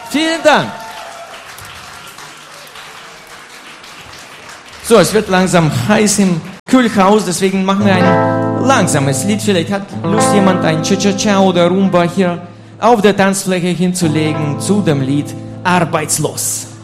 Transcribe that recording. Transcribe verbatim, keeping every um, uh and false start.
Vielen Dank. So, es wird langsam heiß im Kühlhaus, deswegen machen wir ein langsames Lied. Vielleicht hat Lust jemand ein Cha-Cha-Cha oder Rumba hier auf der Tanzfläche hinzulegen zu dem Lied Arbeitslos.